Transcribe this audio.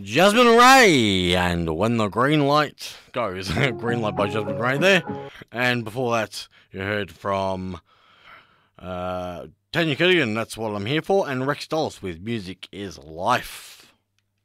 Jasmine Ray, and When the Green Light Goes. Green Light by Jasmine Ray there. And before that, you heard from Tanya Killian, That's What I'm Here For, and Rex Dolls with Music is Life.